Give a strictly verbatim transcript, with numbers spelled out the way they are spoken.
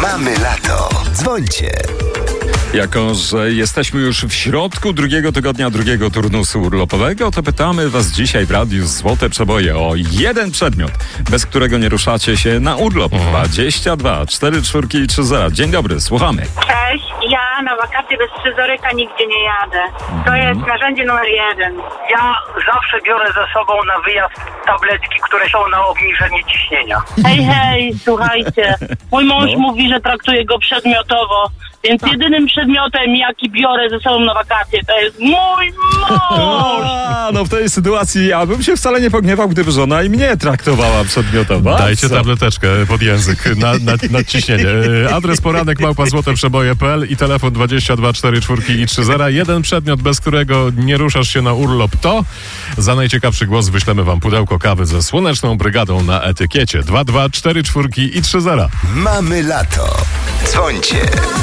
Mamy lato. Dzwońcie. Jako że jesteśmy już w środku drugiego tygodnia drugiego turnusu urlopowego, to pytamy was dzisiaj w radiu Złote Przeboje o jeden przedmiot, bez którego nie ruszacie się na urlop. dwadzieścia dwa cztery czwórki i trzy zera. Dzień dobry, słuchamy. Cześć, ja na wakacje bez scyzoryka nigdzie nie jadę. To jest narzędzie numer jeden. Ja zawsze biorę ze sobą na wyjazd tabletki, które są na obniżenie ciśnienia. Hej, hej, słuchajcie, mój mąż No. mówi, że traktuje go przedmiotowo, więc jedynym przedmiotem, jaki biorę ze sobą na wakacje, to jest mój mąż! A, no w tej sytuacji ja bym się wcale nie pogniewał, gdyby żona i mnie traktowała przedmiotowo. Dajcie Co? tableteczkę pod język na, na, na ciśnienie. Adres poranek małpa złote przeboje kropka p l i telefon dwadzieścia dwa cztery czwórki i trzy zera. Jeden przedmiot, bez którego nie ruszasz się na urlop, to za najciekawszy głos wyślemy wam pudełko kawy ze słoneczną brygadą na etykiecie. Dwa dwa cztery czwórki i trzy zera. Mamy lato. Dzwońcie.